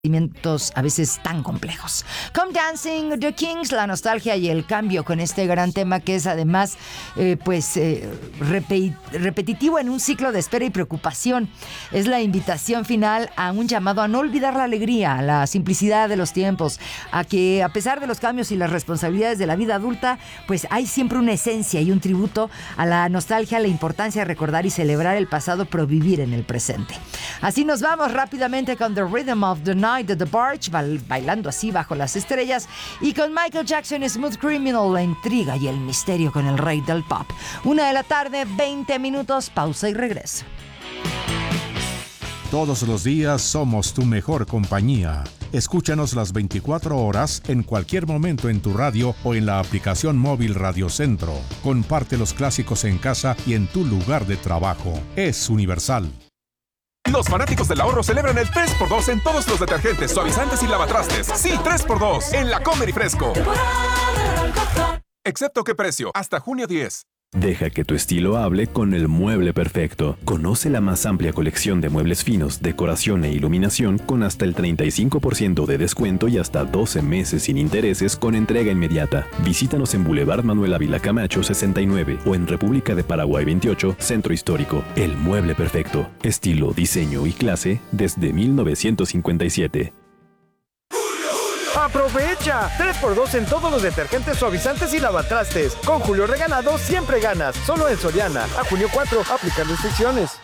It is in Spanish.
sentimientos a veces tan complejos. Come Dancing, The Kings, la nostalgia y el cambio con este gran tema que es además repetitivo en un ciclo de espera y preocupación. Es la invitación final a un llamado a no olvidar la alegría, la simplicidad de los tiempos, a que a pesar de los cambios y las responsabilidades de la vida adulta, pues hay siempre una esencia y un tributo a la nostalgia, a la importancia de recordar y celebrar el pasado, pero vivir en el presente. Así nos vamos rápidamente con The Rhythm of the Night de The Barge, bailando así bajo las estrellas, y con Michael Jackson, Smooth Criminal, la intriga y el misterio con el rey del pop. 1:00 p.m, 20 minutos, pausa y regreso. Todos los días somos tu mejor compañía. Escúchanos las 24 horas en cualquier momento en tu radio o en la aplicación móvil Radio Centro. Comparte los clásicos en casa y en tu lugar de trabajo. Es universal. Los fanáticos del ahorro celebran el 3x2 en todos los detergentes, suavizantes y lavatrastes. Sí, 3x2 en la Comer y Fresco. Excepto qué precio, hasta junio 10. Deja que tu estilo hable con el mueble perfecto. Conoce la más amplia colección de muebles finos, decoración e iluminación con hasta el 35% de descuento y hasta 12 meses sin intereses con entrega inmediata. Visítanos en Boulevard Manuel Ávila Camacho 69 o en República de Paraguay 28, Centro Histórico. El mueble perfecto. Estilo, diseño y clase desde 1957. ¡Aprovecha! 3x2 en todos los detergentes, suavizantes y lavatrastes. Con Julio Regalado siempre ganas. Solo en Soriana. A junio 4, aplican restricciones.